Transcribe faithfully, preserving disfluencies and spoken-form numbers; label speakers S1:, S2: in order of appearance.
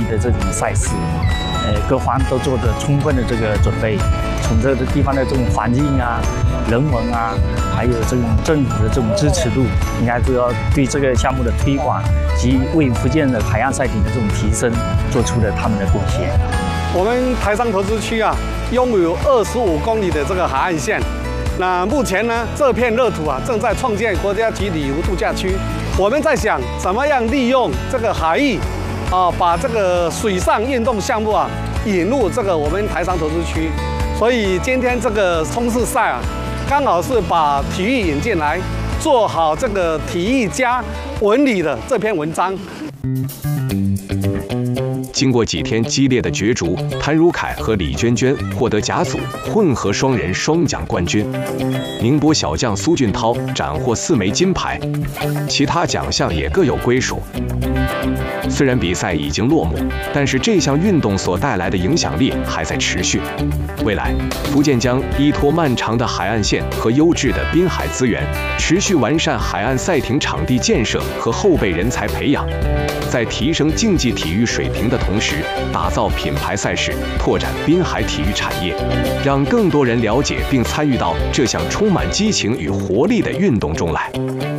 S1: 级的这种赛事，呃，各方都做的充分的这个准备，从这个地方的这种环境啊、人文啊，还有这种政府的这种支持度，应该都要对这个项目的推广及为福建的海岸赛艇的这种提升做出了他们的贡献。
S2: 我们台商投资区啊，拥有二十五公里的这个海岸线。那目前呢，这片热土啊，正在创建国家级旅游度假区。我们在想，怎么样利用这个海域，啊，把这个水上运动项目啊，引入这个我们台商投资区。所以今天这个冲刺赛啊，刚好是把体育引进来，做好这个体育加文理的这篇文章。
S3: 经过几天激烈的角逐，谭如凯和李娟娟获得甲组混合双人双奖冠军，宁波小将苏俊涛斩获四枚金牌，其他奖项也各有归属。虽然比赛已经落幕，但是这项运动所带来的影响力还在持续。未来，福建将依托漫长的海岸线和优质的滨海资源，持续完善海岸赛艇场地建设和后备人才培养，在提升竞技体育水平的同时，打造品牌赛事，拓展滨海体育产业，让更多人了解并参与到这项充满激情与活力的运动中来。